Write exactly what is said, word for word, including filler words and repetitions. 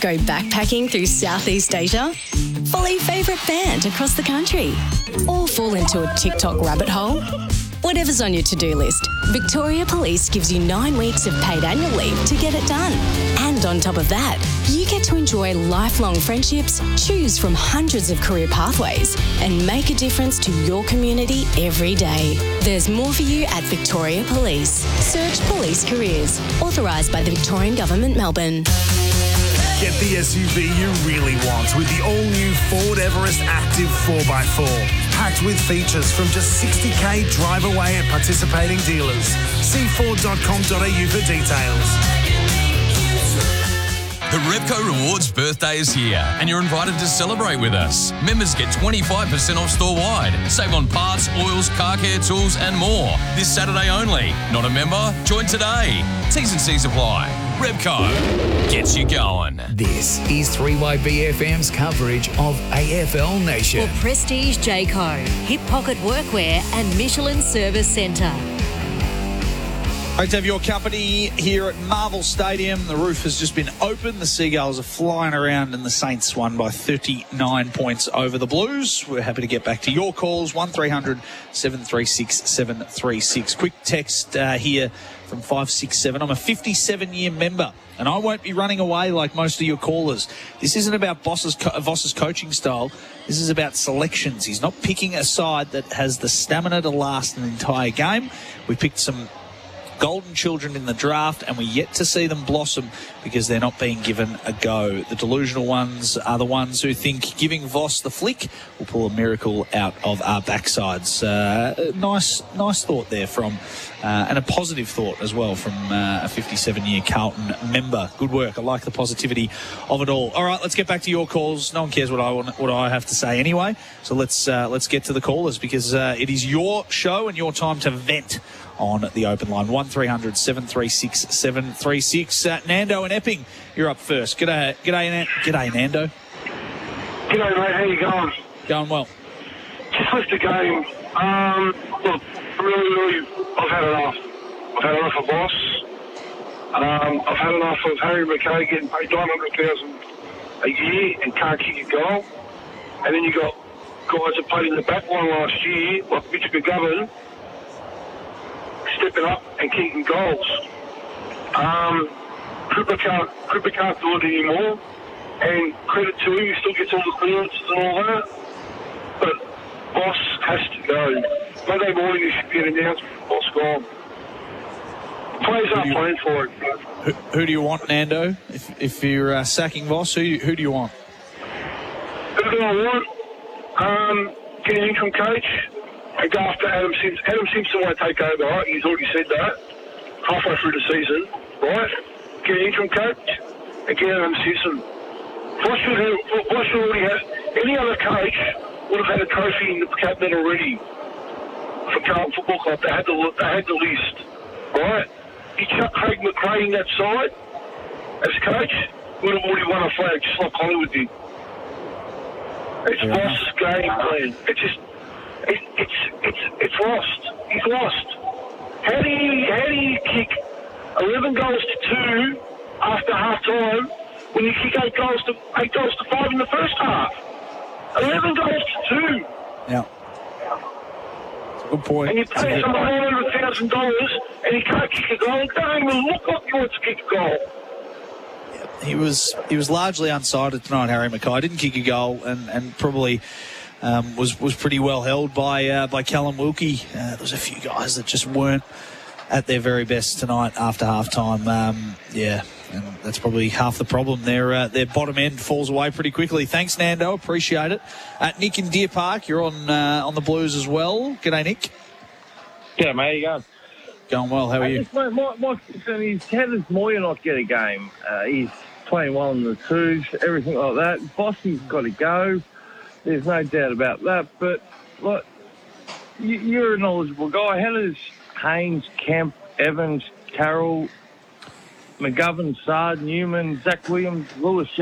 Go backpacking through Southeast Asia? Follow your favourite band across the country? Or fall into a TikTok rabbit hole? Whatever's on your to-do list, Victoria Police gives you nine weeks of paid annual leave to get it done. And on top of that, you get to enjoy lifelong friendships, choose from hundreds of career pathways, and make a difference to your community every day. There's more for you at Victoria Police. Search Police Careers. Authorised by the Victorian Government, Melbourne. Get the S U V you really want with the all-new Ford Everest Active four by four. Packed with features from just sixty k drive away at participating dealers. See ford dot com dot a u for details. The Repco Rewards birthday is here and you're invited to celebrate with us. Members get twenty-five percent off store-wide. Save on parts, oils, car care tools and more. This Saturday only. Not a member? Join today. T's and C's apply. Repco gets you going. This is three Y B F M's coverage of A F L Nation. For Prestige Jayco, Hip Pocket Workwear and Michelin Service Centre. Great to have your company here at Marvel Stadium. The roof has just been opened. The Seagulls are flying around and the Saints won by thirty-nine points over the Blues. We're happy to get back to your calls. one three hundred seven three six seven three six. Quick text uh, here from five six seven. I'm a fifty-seven-year member and I won't be running away like most of your callers. This isn't about Voss's, co- Voss's coaching style. This is about selections. He's not picking a side that has the stamina to last an entire game. We picked some golden children in the draft and we're yet to see them blossom because they're not being given a go. The delusional ones are the ones who think giving Voss the flick will pull a miracle out of our backsides. Uh, nice nice thought there from uh, and a positive thought as well from uh, a fifty-seven-year Carlton member. Good work. I like the positivity of it all. All right, let's get back to your calls. No one cares what I want, what I have to say anyway. So let's uh, let's get to the callers because uh, it is your show and your time to vent on the open line. one three hundred seven three six seven three six. Uh, Nando and Epping, you're up first. G'day, g'day, Nan- g'day, Nando. G'day, mate. How you going? Going well. Just left the game. Um, look, really, really, I've had enough. I've had enough of Voss. Um, I've had enough of Harry McKay getting paid nine hundred thousand dollars a year and can't kick a goal. And then you got guys that played in the back line last year, like Mitch McGovern, stepping up and kicking goals. Um, Cripper can't, Cripper can't do it anymore. And credit to him, he still gets all the clearances and all that. But Voss has to go. Monday morning, he should get announced with Voss gone. Players aren't playing for it. Who, who do you want, Nando? If, if you're uh, sacking Voss, who, who do you want? Who do I want? Um, get an interim coach and go after Adam Simpson. Adam Simpson won't take over, right? He's already said that halfway through the season, right? Get an interim coach and get Adam Simpson. Voss should, have, Voss should already have, any other coach would have had a trophy in the cabinet already for Carlton Football Club. They had the, they had the list, right? You chuck Craig McRae in that side as coach, would have already won a flag just like Collingwood did. It's yeah. Voss's game plan. It's just, it, it's it's it's lost. He's lost. How do you how do you kick eleven goals to two after half time when you kick eight goals to eight goals to five in the first half? Eleven goals to two. Yeah. Good point. And you pay someone nine hundred thousand dollars and he can't kick a goal. It doesn't even look like he wants to kick a goal. He was he was largely unsighted tonight, Harry McKay. Didn't kick a goal and, and probably um, was was pretty well held by uh, by Callum Wilkie. Uh, there was a few guys that just weren't at their very best tonight after half time. Um, yeah, and that's probably half the problem. Their uh, their bottom end falls away pretty quickly. Thanks, Nando. Appreciate it. Uh, Nick in Deer Park, you're on uh, on the Blues as well. G'day, Nick. G'day, mate. How you going? Going well. How are you? My, my, my concern is, how does Moyer not get a game? Uh, he's playing well in the twos, everything like that. Bossy's got to go. There's no doubt about that. But, look, you, you're a knowledgeable guy. How does Haynes, Kemp, Evans, Carroll, McGovern, Sard, Newman, Zach Williams, Lewis